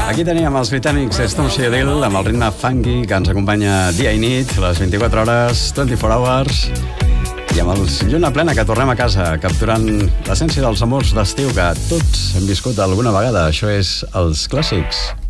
Aquí teníem els britànics Stone Shield amb el ritme funky que ens acompanya dia i nit, les 24 hores, 24 hours, i amb els lluna plena que tornem a casa, capturant l'essència dels amors d'estiu que tots hem viscut alguna vegada. Això és els clàssics.